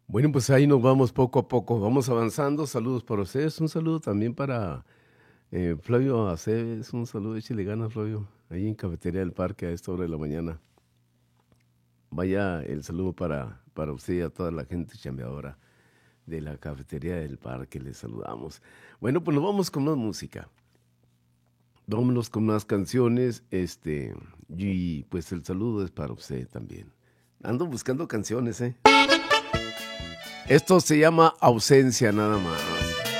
Bueno, pues ahí nos vamos poco a poco, vamos avanzando. Saludos para ustedes, un saludo también para Flavio Aceves, un saludo, échale ganas, Flavio, ahí en Cafetería del Parque a esta hora de la mañana. Vaya el saludo para usted y a toda la gente chambeadora de la Cafetería del Parque, les saludamos. Bueno, pues nos vamos con más música. Vámonos con más canciones, y pues el saludo es para usted también. Ando buscando canciones, Esto se llama Ausencia nada más.